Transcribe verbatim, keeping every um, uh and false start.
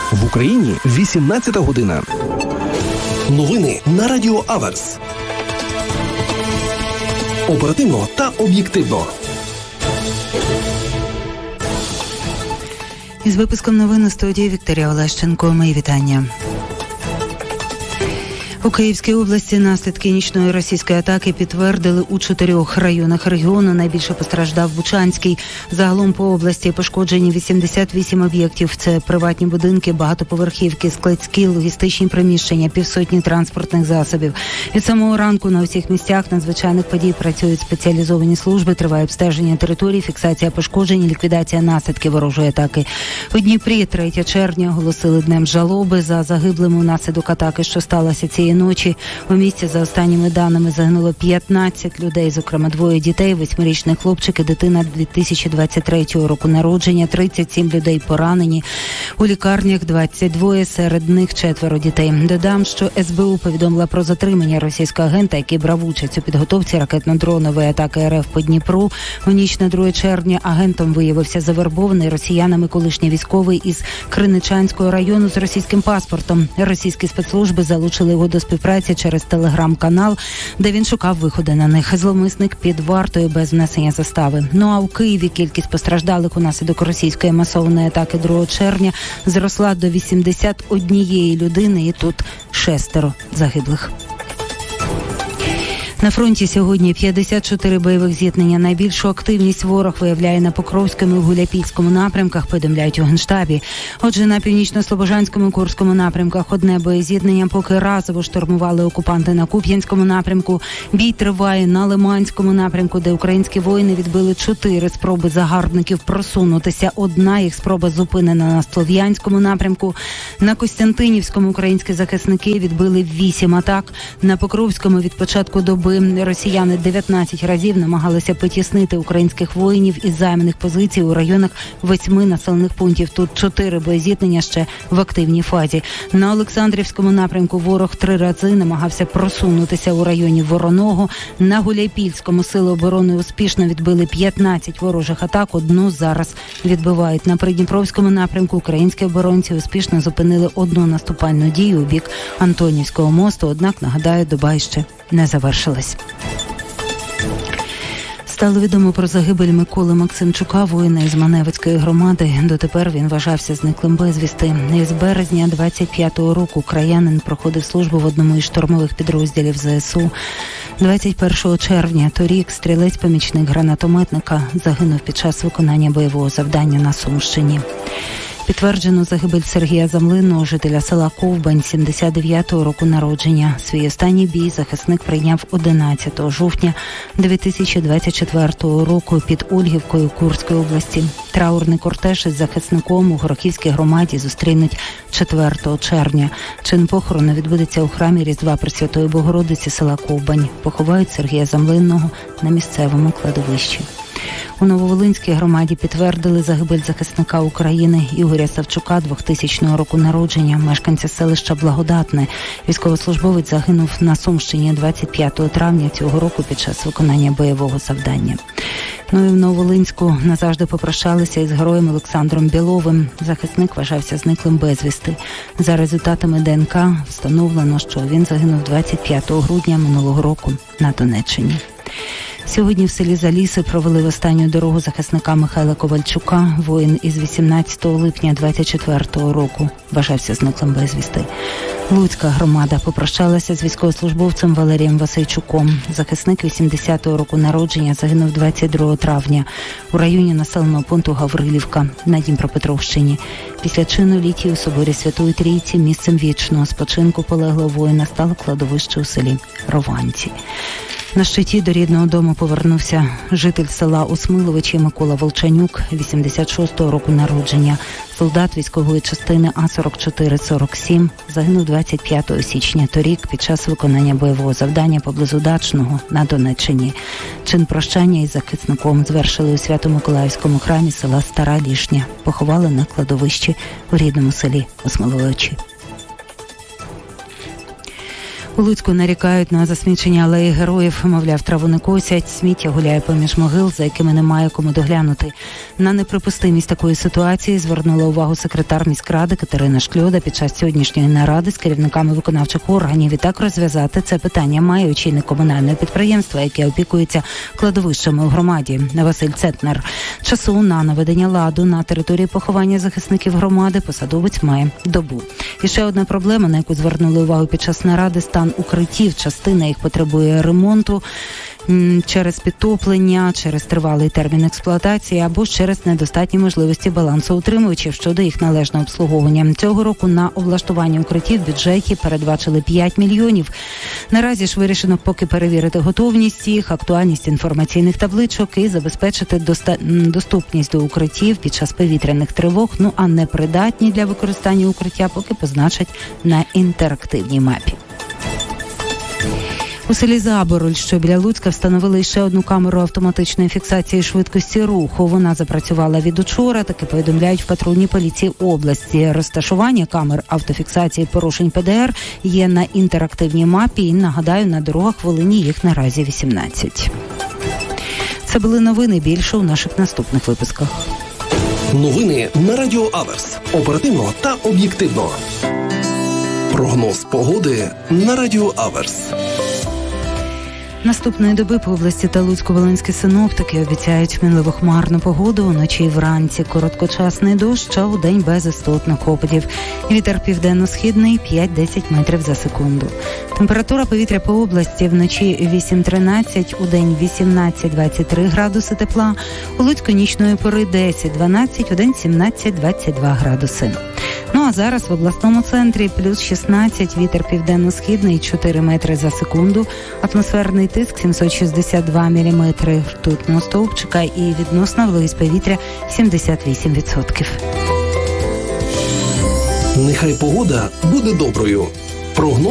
В Україні вісімнадцята година. Новини на Радіо Аверс. Оперативно та об'єктивно. Із випуском новин у студії Вікторія Олещенко. Мої вітання. У Київській області наслідки нічної російської атаки підтвердили у чотирьох районах регіону. Найбільше постраждав Бучанський. Загалом по області пошкоджені вісімдесят вісім об'єктів. Це приватні будинки, багатоповерхівки, складські, логістичні приміщення, півсотні транспортних засобів. Від самого ранку на усіх місцях надзвичайних подій працюють спеціалізовані служби, триває обстеження територій, фіксація пошкоджень, ліквідація наслідків ворожої атаки. У Дніпрі третього червня оголосили днем жалоби за загиблими внаслідок атаки, що сталося цієї ночі. У місті, за останніми даними, загинуло п'ятнадцять людей, зокрема двоє дітей, восьмирічний хлопчик і дитина дві тисячі двадцять третього року народження, тридцять сім людей поранені. У лікарнях двадцять два, серед них четверо дітей. Додам, що ес бе у повідомила про затримання російського агента, який брав участь у підготовці ракетно-дронової атаки ер еф по Дніпру. У ніч на друге червня агентом виявився завербований росіянами колишній військовий із Криничанського району з російським паспортом. Російські спецслужби залучили його до співпраці через телеграм-канал, де він шукав виходи на них. Зловмисник під вартою без внесення застави. Ну а у Києві кількість постраждалих унаслідок російської масованої атаки другого червня зросла до вісімдесят однієї людини, і тут шестеро загиблих. На фронті сьогодні п'ятдесят чотири бойових зіткнення. Найбільшу активність ворог виявляє на Покровському і Гуляйпільському напрямках, повідомляють у Генштабі. Отже, на Північно-Слобожанському і Курському напрямках одне боєзіткнення, поки разово штурмували окупанти на Куп'янському напрямку. Бій триває на Лиманському напрямку, де українські воїни відбили чотири спроби загарбників просунутися. Одна їх спроба зупинена на Слов'янському напрямку. На Костянтинівському українські захисники відбили вісім атак. На Покровському від початку доби росіяни дев'ятнадцять разів намагалися потіснити українських воїнів із займаних позицій у районах восьми населених пунктів. Тут чотири боєзіткнення ще в активній фазі. На Олександрівському напрямку ворог три рази намагався просунутися у районі Вороного. На Гуляйпільському сили оборони успішно відбили п'ятнадцять ворожих атак. Одну зараз відбивають. На Придніпровському напрямку українські оборонці успішно зупинили одну наступальну дію у бік Антонівського мосту. Однак, нагадаю, доба ще не завершилась. Стало відомо про загибель Миколи Максимчука, воїна із Маневицької громади. Дотепер він вважався зниклим безвісти. Із березня двадцять п'ятого року краянин проходив службу в одному із штурмових підрозділів зе ес у. двадцять першого червня торік стрілець-помічник гранатометника загинув під час виконання бойового завдання на Сумщині. Підтверджено загибель Сергія Замлинного, жителя села Ковбань, сімдесят дев'ятого року народження. Свій останній бій захисник прийняв одинадцятого жовтня дві тисячі двадцять четвертого року під Ольгівкою Курської області. Траурний кортеж із захисником у Горохівській громаді зустрінуть четвертого червня. Чин похорону відбудеться у храмі Різдва Пресвятої Богородиці села Ковбань. Поховають Сергія Замлинного на місцевому кладовищі. У Нововолинській громаді підтвердили загибель захисника України Ігоря Савчука, двохтисячного року народження, мешканця селища Благодатне. Військовослужбовець загинув на Сумщині двадцять п'ятого травня цього року під час виконання бойового завдання. Ну і в Нововолинську назавжди попрощалися із героєм Олександром Біловим. Захисник вважався зниклим безвісти. За результатами де ен ка встановлено, що він загинув двадцять п'ятого грудня минулого року на Донеччині. Сьогодні в селі Заліси провели в останню дорогу захисника Михайла Ковальчука. Воїн із вісімнадцятого липня двадцять четвертого року вважався зниклим безвісти. Луцька громада попрощалася з військовослужбовцем Валерієм Васильчуком. Захисник вісімдесятого року народження загинув двадцять другого травня у районі населеного пункту Гаврилівка на Дніпропетровщині. Після чину літії у соборі Святої Трійці місцем вічного спочинку полеглого воїна стало кладовище у селі Рованці. На щиті до рідного дому повернувся житель села Осмиловичі Микола Волчанюк, вісімдесят шостого року народження. Солдат військової частини А сорок чотири сорок сім загинув двадцять п'ятого січня торік під час виконання бойового завдання поблизу Дачного на Донеччині. Чин прощання із захисником звершили у Свято-Миколаївському храмі села Стара Лішня. Поховали на кладовищі у рідному селі Осмиловичі. У Луцьку нарікають на засмічення алеї героїв. Мовляв, траву не косять, сміття гуляє поміж могил, за якими немає кому доглянути. На неприпустимість такої ситуації звернула увагу секретар міськради Катерина Шкльода під час сьогоднішньої наради з керівниками виконавчих органів. І так розв'язати це питання має очільник комунального підприємства, яке опікується кладовищами у громаді, Василь Центнер. Часу на наведення ладу на території поховання захисників громади посадовець має добу. І ще одна проблема, на яку звернули увагу під час наради – стан укриттів. Частина їх потребує ремонту через підтоплення, через тривалий термін експлуатації або через недостатні можливості балансоутримувачів щодо їх належного обслуговування. Цього року на облаштування укриттів в бюджеті передбачили п'ять мільйонів. Наразі ж вирішено поки перевірити готовність їх, актуальність інформаційних табличок і забезпечити доста... доступність до укриттів під час повітряних тривог, ну а непридатні для використання укриття поки позначать на інтерактивній мапі. У селі Забороль, що біля Луцька, встановили ще одну камеру автоматичної фіксації швидкості руху. Вона запрацювала від учора, таки повідомляють в патрульній поліції області. Розташування камер автофіксації порушень Пе Де Ер є на інтерактивній мапі і, нагадаю, на дорогах Волині їх наразі вісімнадцять. Це були новини, більше у наших наступних випусках. Новини на Радіо Аверс. Оперативно та об'єктивно. Прогноз погоди на Радіо Аверс. Наступної доби по області та Луцько-Волинські синоптики обіцяють мінливо хмарну погоду, уночі і вранці короткочасний дощ, а удень без істотних опадів. Вітер південно-східний п'ять-десять метрів за секунду. Температура повітря по області вночі вісім-тринадцять, удень вісімнадцять-двадцять три градуси тепла, у Луцьку нічної пори десять-дванадцять, удень сімнадцять-двадцять два градуси. Ну а зараз в обласному центрі плюс шістнадцять, вітер південно-східний чотири метри за секунду, атмосферний тиск сімсот шістдесят два міліметри ртутного стовпчика і відносна вологість повітря сімдесят вісім відсотків. Нехай погода буде доброю. Прогноз